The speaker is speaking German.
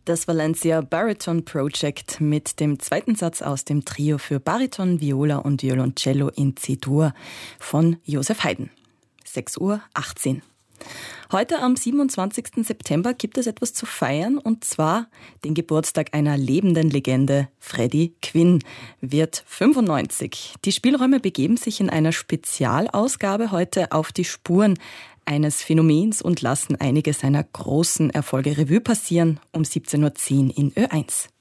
Das Valencia Bariton Project mit dem zweiten Satz aus dem Trio für Bariton, Viola und Violoncello in C-Dur von Josef Haydn. 6:18 Uhr. Heute am 27. September gibt es etwas zu feiern, und zwar den Geburtstag einer lebenden Legende. Freddie Quinn wird 95. Die Spielräume begeben sich in einer Spezialausgabe heute auf die Spuren eines Phänomens und lassen einige seiner großen Erfolge Revue passieren um 17:10 Uhr in Ö1.